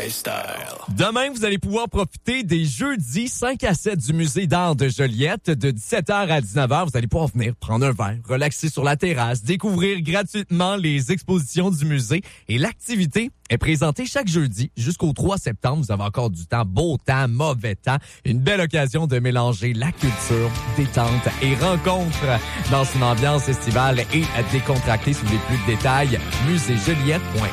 Demain, vous allez pouvoir profiter des jeudis 5 à 7 du musée d'art de Joliette de 17h à 19h. Vous allez pouvoir venir prendre un verre, relaxer sur la terrasse, découvrir gratuitement les expositions du musée. Et l'activité est présentée chaque jeudi jusqu'au 3 septembre. Vous avez encore du temps, beau temps, mauvais temps. Une belle occasion de mélanger la culture, détente et rencontre dans une ambiance estivale et décontractée. Si vous voulez plus de détails, muséejoliette.com.